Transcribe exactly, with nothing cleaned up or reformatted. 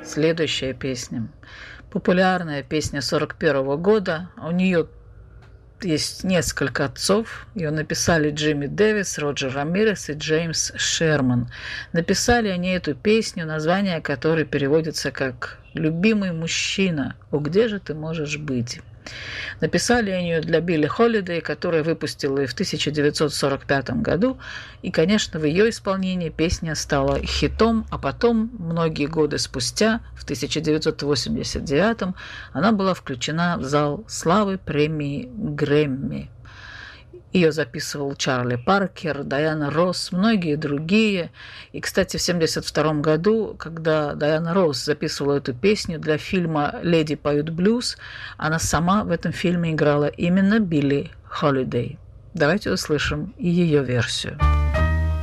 следующая песня. Популярная песня сорок первого года. У нее есть несколько отцов. Ее написали Джимми Дэвис, Роджер Рамирес и Джеймс Шерман. Написали они эту песню, название которой переводится как «Любимый мужчина, о где же ты можешь быть?». Написали они ее для Билли Холидей, которая выпустила ее в тысяча девятьсот сорок пятом году. И, конечно, в ее исполнении песня стала хитом, а потом, многие годы спустя, в тысяча девятьсот восемьдесят девятом, она была включена в зал славы премии Грэмми. Ее записывал Чарли Паркер, Дайана Росс, многие другие. И, кстати, в семьдесят втором году, когда Дайана Росс записывала эту песню для фильма «Леди поют блюз», она сама в этом фильме играла именно Билли Холидей. Давайте услышим и ее версию.